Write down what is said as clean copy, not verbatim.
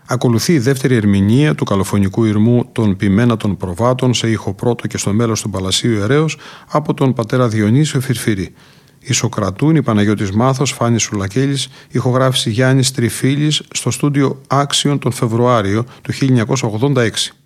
Ακολουθεί η δεύτερη ερμηνεία του καλοφωνικού ηρμού των Ποιμένα των Προβάτων σε ήχο πρώτο και στο μέλος του Παλασίου Ιερέως από τον πατέρα Διονύσιο Φυρφυρή. Ισοκρατούν η Παναγιώτης Μάθος, Φάνης Σουλακέλης, ηχογράφηση Γιάννης Τριφίλης στο στούντιο Άξιον τον Φεβρουάριο του 1986.